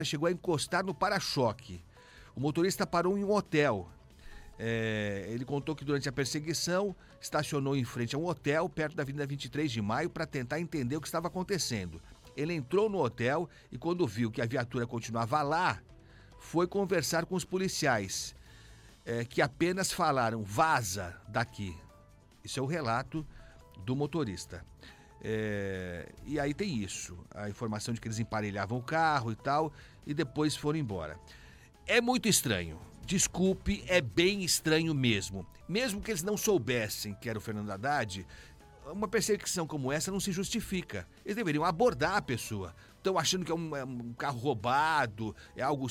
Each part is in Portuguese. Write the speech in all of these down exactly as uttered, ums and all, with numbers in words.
chegou a encostar no para-choque. O motorista parou em um hotel. É, ele contou que durante a perseguição estacionou em frente a um hotel perto da Avenida vinte e três de Maio para tentar entender o que estava acontecendo. Ele entrou no hotel e quando viu que a viatura continuava lá, foi conversar com os policiais, é, que apenas falaram: vaza daqui. Isso é o relato do motorista. É, e aí tem isso, a informação de que eles emparelhavam o carro e tal, e depois foram embora. É muito estranho, desculpe, é bem estranho mesmo. Mesmo que eles não soubessem que era o Fernando Haddad, uma perseguição como essa não se justifica. Eles deveriam abordar a pessoa. Estão achando que é um, é um carro roubado, é algo...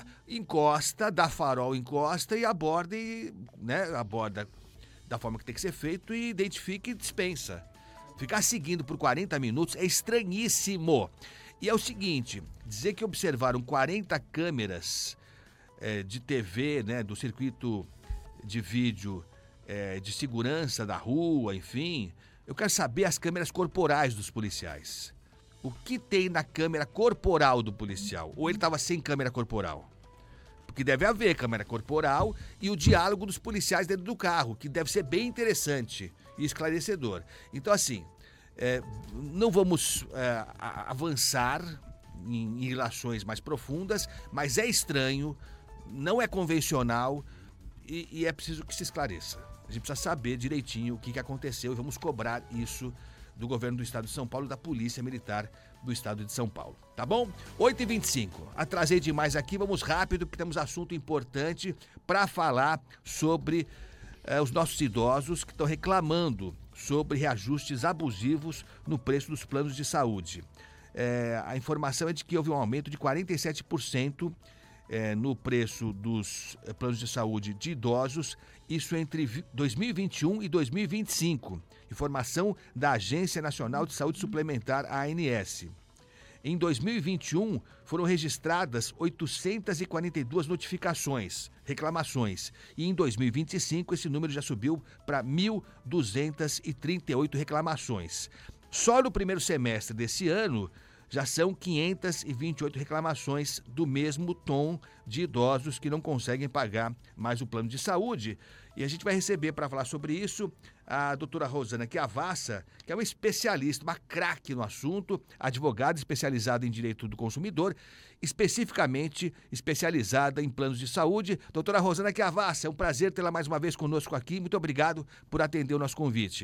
Encosta, dá farol, encosta e aborda, e, né, aborda da forma que tem que ser feito e identifica e dispensa. Ficar seguindo por quarenta minutos é estranhíssimo. E é o seguinte, dizer que observaram quarenta câmeras é, de T V, né, do circuito de vídeo é, de segurança da rua, enfim... Eu quero saber as câmeras corporais dos policiais. O que tem na câmera corporal do policial? Ou ele estava sem câmera corporal? Porque deve haver câmera corporal e o diálogo dos policiais dentro do carro, que deve ser bem interessante e esclarecedor. Então, assim, é, não vamos é, avançar em, em relações mais profundas, mas é estranho, não é convencional e, e é preciso que se esclareça. A gente precisa saber direitinho o que, que aconteceu e vamos cobrar isso do governo do estado de São Paulo e da Polícia Militar do estado de São Paulo, tá bom? oito e vinte e cinco, atrasei demais aqui, vamos rápido porque temos assunto importante para falar sobre eh, os nossos idosos que estão reclamando sobre reajustes abusivos no preço dos planos de saúde. Eh, a informação é de que houve um aumento de quarenta e sete por cento É, no preço dos é, planos de saúde de idosos, isso entre dois mil e vinte e um e dois mil e vinte e cinco. Informação da Agência Nacional de Saúde Suplementar, A N S. Em dois mil e vinte e um, foram registradas oitocentas e quarenta e duas notificações, reclamações, e em dois mil e vinte e cinco esse número já subiu para mil duzentas e trinta e oito reclamações. Só no primeiro semestre desse ano, já são quinhentas e vinte e oito reclamações do mesmo tom de idosos que não conseguem pagar mais o plano de saúde. E a gente vai receber para falar sobre isso a doutora Rosana Chiavassa, que é uma especialista, uma craque no assunto, advogada especializada em direito do consumidor, especificamente especializada em planos de saúde. Doutora Rosana Chiavassa, é um prazer tê-la mais uma vez conosco aqui. Muito obrigado por atender o nosso convite.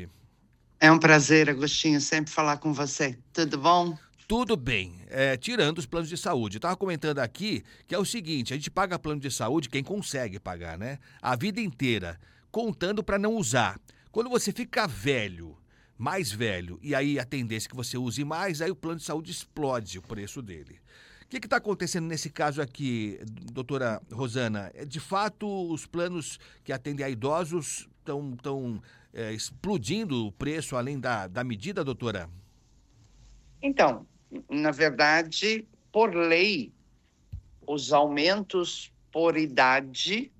É um prazer, Agostinho, sempre falar com você. Tudo bom? Tudo bem, é, tirando os planos de saúde. Eu estava comentando aqui que é o seguinte, a gente paga plano de saúde, quem consegue pagar, né? A vida inteira, contando para não usar. Quando você fica velho, mais velho, e aí a tendência é que você use mais, aí o plano de saúde explode o preço dele. O que está acontecendo nesse caso aqui, doutora Rosana? De fato, os planos que atendem a idosos estão tão, é, explodindo o preço além da, da medida, doutora? Então, na verdade, por lei, os aumentos por idade,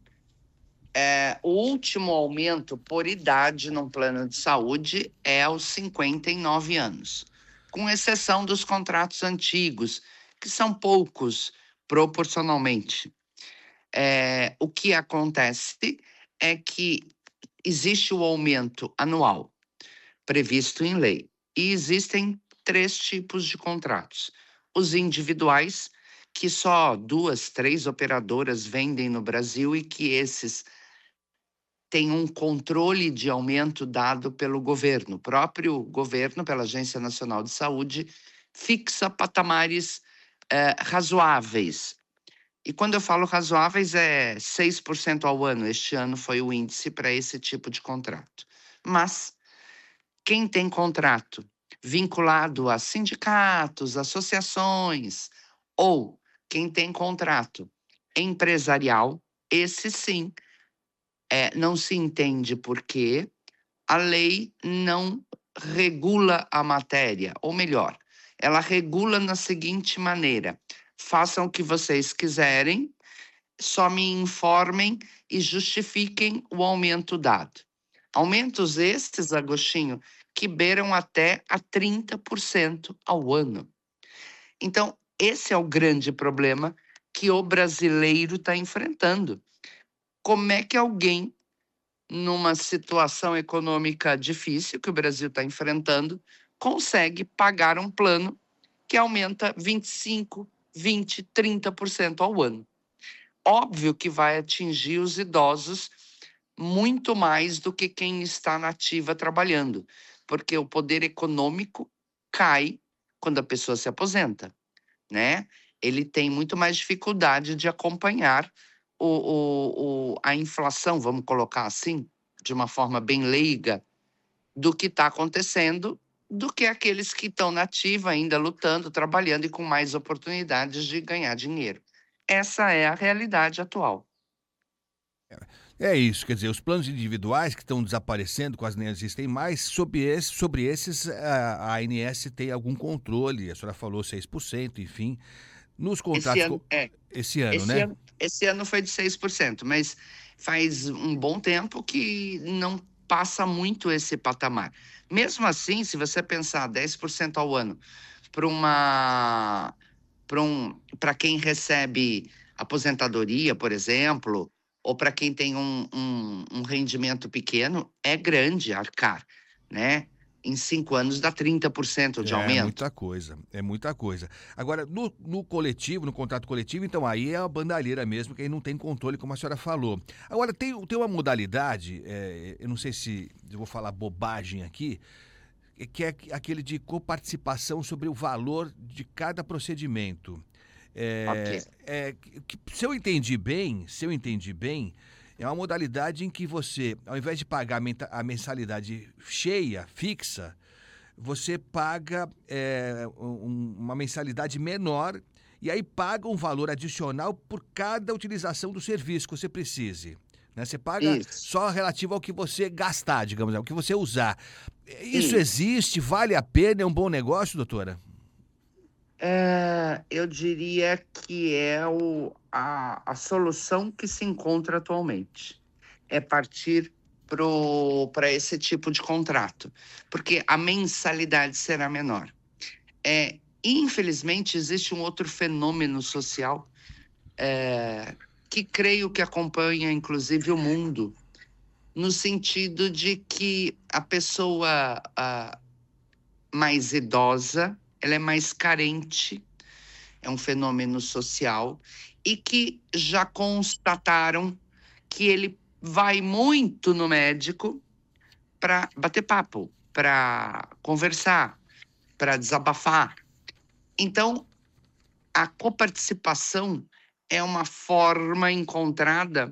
é, o último aumento por idade num plano de saúde é aos cinquenta e nove anos, com exceção dos contratos antigos, que são poucos proporcionalmente. É, o que acontece é que existe o aumento anual previsto em lei e existem três tipos de contratos. Os individuais, que só duas, três operadoras vendem no Brasil e que esses têm um controle de aumento dado pelo governo. O próprio governo, pela Agência Nacional de Saúde, fixa patamares eh, razoáveis. E quando eu falo razoáveis, é seis por cento ao ano. Este ano foi o índice para esse tipo de contrato. Mas quem tem contrato vinculado a sindicatos, associações, ou quem tem contrato empresarial, esse sim, é, não se entende por que a lei não regula a matéria, ou melhor, ela regula na seguinte maneira: façam o que vocês quiserem, só me informem e justifiquem o aumento dado. Aumentos estes, Agostinho, que beiram até a trinta por cento ao ano. Então, Esse é o grande problema que o brasileiro está enfrentando. Como é que alguém, numa situação econômica difícil que o Brasil está enfrentando, consegue pagar um plano que aumenta vinte e cinco, vinte, trinta por cento ao ano? Óbvio que vai atingir os idosos muito mais do que quem está na ativa trabalhando, porque o poder econômico cai quando a pessoa se aposenta, né? Ele tem muito mais dificuldade de acompanhar o, o, o, a inflação, vamos colocar assim, de uma forma bem leiga, do que está acontecendo, do que aqueles que estão na ativa ainda lutando, trabalhando e com mais oportunidades de ganhar dinheiro. Essa é a realidade atual. É isso, quer dizer, os planos individuais que estão desaparecendo, quase nem existem mais, sobre, esse, sobre esses a, a ANS tem algum controle, a senhora falou seis por cento, enfim, nos Esse contratos... ano, é, Esse ano, esse né? ano, esse ano foi de seis por cento, mas faz um bom tempo que não passa muito esse patamar. Mesmo assim, se você pensar dez por cento ao ano para uma para um, para quem recebe aposentadoria, por exemplo, ou para quem tem um, um, um rendimento pequeno, é grande arcar, né? Em cinco anos dá trinta por cento de É aumento. muita coisa, é muita coisa. Agora, no, no coletivo, no contrato coletivo, então aí é a bandalheira mesmo, que aí não tem controle, como a senhora falou. Agora, tem, tem uma modalidade, é, eu não sei se eu vou falar bobagem aqui, é que é aquele de coparticipação sobre o valor de cada procedimento. Ok. É, é, que- se eu entendi bem, se eu entendi bem, é uma modalidade em que você, ao invés de pagar a menta- a mensalidade cheia, fixa, você paga é, um- uma mensalidade menor e aí paga um valor adicional por cada utilização do serviço que você precise. Né? Você paga Isso, só relativo ao que você gastar, digamos, ao que você usar. Isso isso. existe? Vale a pena? É um bom negócio, doutora? É, eu diria que é o, a, a solução que se encontra atualmente. É partir para esse tipo de contrato, porque a mensalidade será menor. É, infelizmente, existe um outro fenômeno social é, que creio que acompanha, inclusive, o mundo, no sentido de que a pessoa a, mais idosa, ela é mais carente, é um fenômeno social, e que já constataram que ele vai muito no médico para bater papo, para conversar, para desabafar. Então, a coparticipação é uma forma encontrada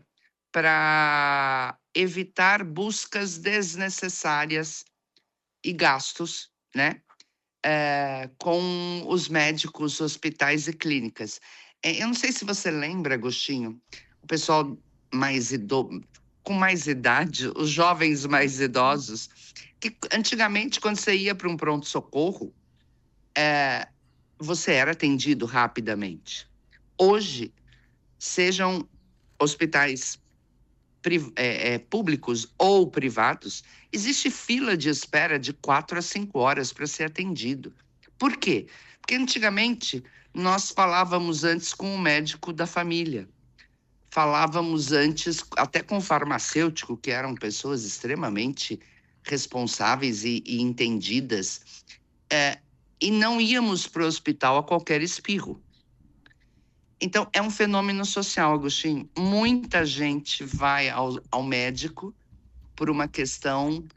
para evitar buscas desnecessárias e gastos, né? É, com os médicos, hospitais e clínicas. É, eu não sei se você lembra, Agostinho, o pessoal mais ido... com mais idade, os jovens mais idosos, que antigamente, quando você ia para um pronto-socorro, é, você era atendido rapidamente. Hoje, sejam hospitais pri- é, é, públicos ou privados, existe fila de espera de quatro a cinco horas para ser atendido. Por quê? Porque antigamente nós falávamos antes com o médico da família, falávamos antes até com o farmacêutico, que eram pessoas extremamente responsáveis e, e entendidas, é, e não íamos para o hospital a qualquer espirro. Então, é um fenômeno social, Agostinho. Muita gente vai ao, ao médico por uma questão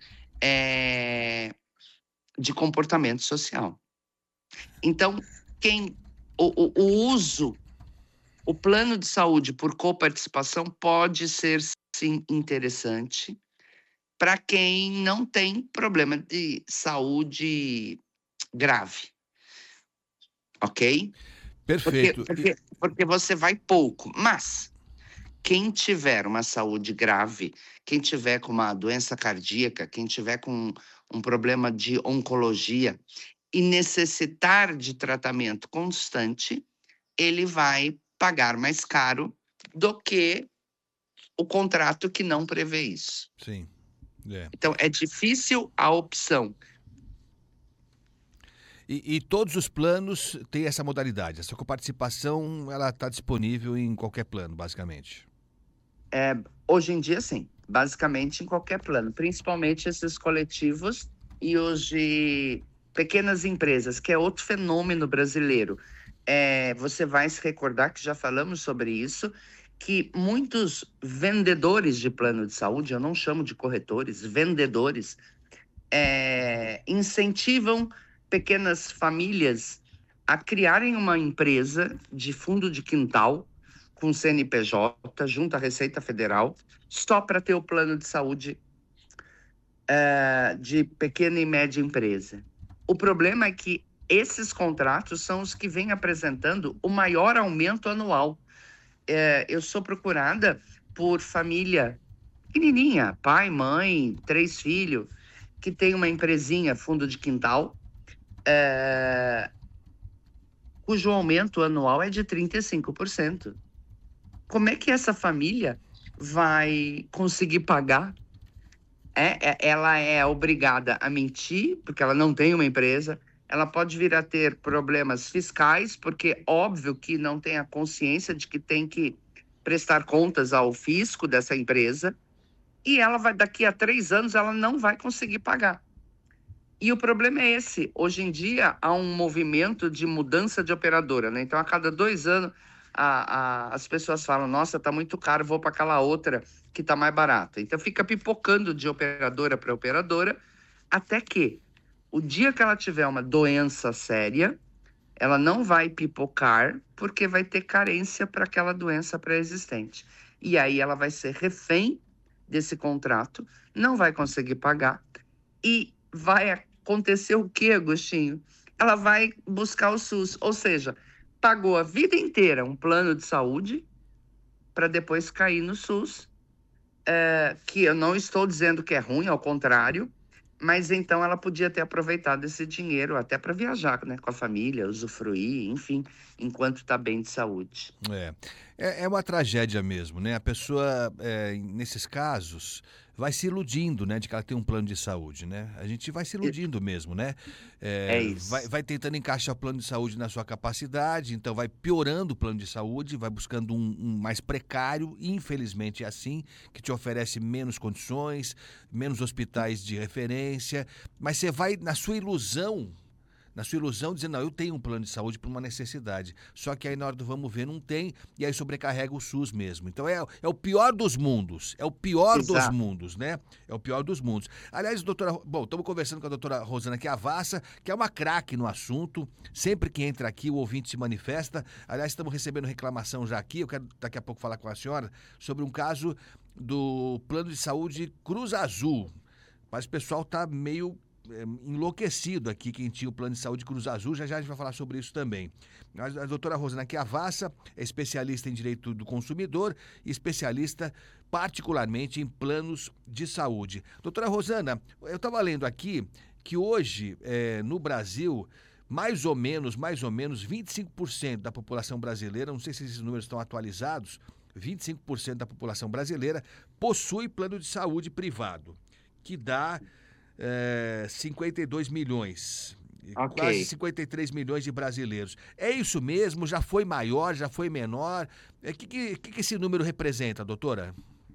é, de comportamento social. Então, quem o, o, o uso, o plano de saúde por coparticipação pode ser, sim, interessante para quem não tem problema de saúde grave, ok? Porque, Perfeito. E, porque, porque você vai pouco, mas quem tiver uma saúde grave, quem tiver com uma doença cardíaca, quem tiver com um problema de oncologia e necessitar de tratamento constante, ele vai pagar mais caro do que o contrato que não prevê isso. sim, é. Então, é difícil a opção. E, e todos os planos têm essa modalidade. Essa coparticipação, ela está disponível em qualquer plano, basicamente. É, hoje em dia, sim. Basicamente em qualquer plano. Principalmente esses coletivos e os de pequenas empresas, que é outro fenômeno brasileiro. É, você vai se recordar que já falamos sobre isso, que muitos vendedores de plano de saúde, eu não chamo de corretores, vendedores, é, incentivam pequenas famílias a criarem uma empresa de fundo de quintal com C N P J, junto à Receita Federal, só para ter o plano de saúde é, de pequena e média empresa. O problema é que esses contratos são os que vêm apresentando o maior aumento anual. É, eu sou procurada por família pequenininha, pai, mãe, três filhos, que tem uma empresinha, fundo de quintal, é, cujo aumento anual é de trinta e cinco por cento. Como é que essa família vai conseguir pagar? É, é, ela é obrigada a mentir, porque ela não tem uma empresa. Ela pode vir a ter problemas fiscais, porque óbvio que não tem a consciência de que tem que prestar contas ao fisco dessa empresa. E ela vai, daqui a três anos, ela não vai conseguir pagar. E o problema é esse. Hoje em dia, há um movimento de mudança de operadora, né? Então, a cada dois anos, a, a, as pessoas falam, nossa, está muito caro, vou para aquela outra que está mais barata. Então, fica pipocando de operadora para operadora, até que o dia que ela tiver uma doença séria, ela não vai pipocar, porque vai ter carência para aquela doença pré-existente. E aí ela vai ser refém desse contrato, não vai conseguir pagar, e vai acontecer o quê, Agostinho? Ela vai buscar o SUS, ou seja, pagou a vida inteira um plano de saúde para depois cair no SUS, é, que eu não estou dizendo que é ruim, ao contrário, mas então ela podia ter aproveitado esse dinheiro até para viajar, né, com a família, usufruir, enfim, enquanto está bem de saúde. É. é, é uma tragédia mesmo, né? A pessoa, é, nesses casos, vai se iludindo, né, de que ela tem um plano de saúde, né? A gente vai se iludindo mesmo, né? É É, vai, isso. vai tentando encaixar o plano de saúde na sua capacidade, então vai piorando o plano de saúde, vai buscando um, um mais precário, e infelizmente é assim, que te oferece menos condições, menos hospitais de referência, mas você vai na sua ilusão, na sua ilusão, dizendo, não, eu tenho um plano de saúde por uma necessidade. Só que aí na hora do vamos ver não tem, e aí sobrecarrega o SUS mesmo. Então é, é o pior dos mundos, é o pior dos Exato. mundos, né? É o pior dos mundos. Aliás, doutora, bom, estamos conversando com a doutora Rosana Chiavassa, que é uma craque no assunto. Sempre que entra aqui, o ouvinte se manifesta. Aliás, estamos recebendo reclamação já aqui, eu quero daqui a pouco falar com a senhora sobre um caso do plano de saúde Cruz Azul. Mas o pessoal está meio enlouquecido aqui, quem tinha o plano de saúde Cruz Azul, já já a gente vai falar sobre isso também. A, a doutora Rosana Chiavassa é especialista em direito do consumidor e especialista particularmente em planos de saúde. Doutora Rosana, eu estava lendo aqui que hoje, é, no Brasil, mais ou menos, mais ou menos vinte e cinco por cento da população brasileira, não sei se esses números estão atualizados, vinte e cinco por cento da população brasileira possui plano de saúde privado, que dá É, cinquenta e dois milhões, Ok. quase cinquenta e três milhões de brasileiros. É isso mesmo? Já foi maior? Já foi menor? O é, que, que, que esse número representa, doutora?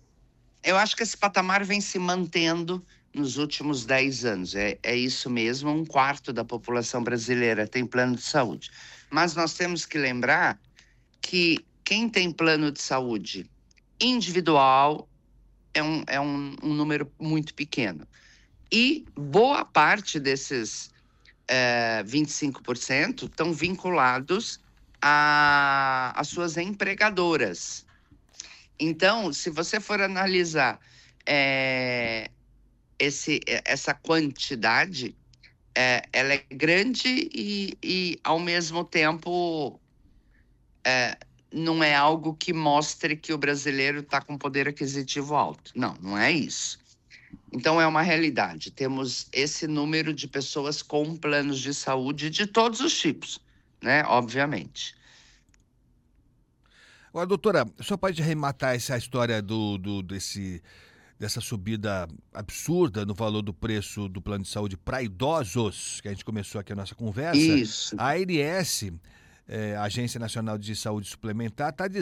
Eu acho que esse patamar vem se mantendo nos últimos dez anos. É, é isso mesmo, um quarto da população brasileira tem plano de saúde. Mas nós temos que lembrar que quem tem plano de saúde individual é um, é um, um número muito pequeno. E boa parte desses é, vinte e cinco por cento estão vinculados às suas empregadoras. Então, se você for analisar é, esse, essa quantidade, é, ela é grande e, e ao mesmo tempo, é, não é algo que mostre que o brasileiro está com poder aquisitivo alto. Não, não é isso. Então, é uma realidade. Temos esse número de pessoas com planos de saúde de todos os tipos, né? Obviamente. Agora, doutora, só pode arrematar essa história do, do, desse, dessa subida absurda no valor do preço do plano de saúde para idosos, que a gente começou aqui a nossa conversa. Isso. A ANS, é, Agência Nacional de Saúde Suplementar, está dizendo